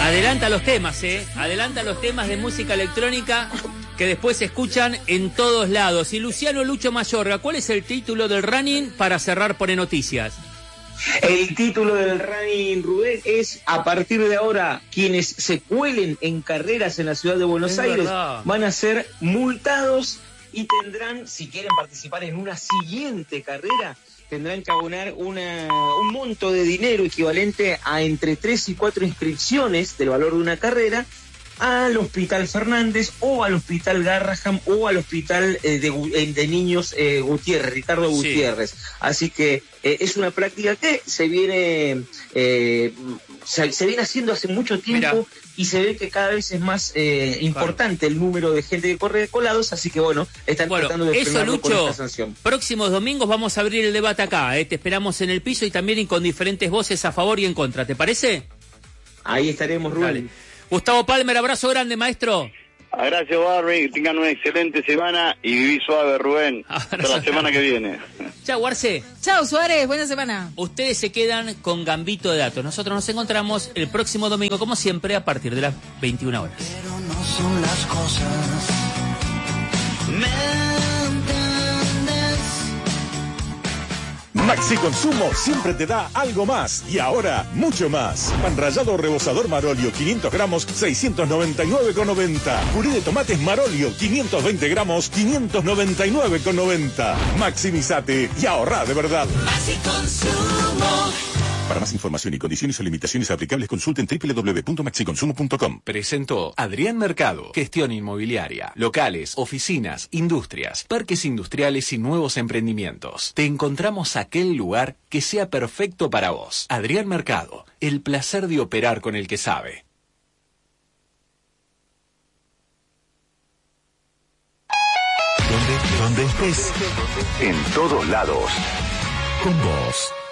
Adelanta los temas, adelanta los temas de música electrónica que después se escuchan en todos lados. Y Luciano Lucho Mayorga, ¿cuál es el título del running para cerrar Pone Noticias? El título del running, Rubén, es: a partir de ahora, quienes se cuelen en carreras en la ciudad de Buenos Aires van a ser multados y tendrán, si quieren participar en una siguiente carrera, tendrán que abonar un monto de dinero equivalente a entre 3 y 4 inscripciones del valor de una carrera al Hospital Fernández o al Hospital Garrahan o al Hospital de Niños Gutiérrez, Ricardo Gutiérrez. Así que es una práctica que se viene haciendo hace mucho tiempo. Mirá. Y se ve que cada vez es más importante el número de gente que corre de colados, así que están tratando de frenarlo con esta sanción. Próximos domingos vamos a abrir el debate acá, te esperamos en el piso y también con diferentes voces a favor y en contra, ¿te parece? Ahí estaremos, Rubén. Dale. Gustavo Palmer, abrazo grande, maestro. Gracias, Barry, que tengan una excelente semana y viví suave, Rubén. Hasta la semana que viene. Chau, Arce. Chau, Suárez, buena semana. Ustedes se quedan con Gambito de Datos. Nosotros nos encontramos el próximo domingo, como siempre, a partir de las 21 horas. Pero no son las cosas. Maxi Consumo siempre te da algo más y ahora mucho más. Pan rallado rebozador Marolio 500 gramos 699,90. Puré de tomates Marolio 520 gramos 599,90. Maximizate y ahorrá de verdad. Maxi Consumo. Para más información y condiciones o limitaciones aplicables, consulten www.maxiconsumo.com. Presentó Adrián Mercado, gestión inmobiliaria, locales, oficinas, industrias, parques industriales y nuevos emprendimientos. Te encontramos aquel lugar que sea perfecto para vos. Adrián Mercado, el placer de operar con el que sabe. Donde estés, en todos lados, con vos.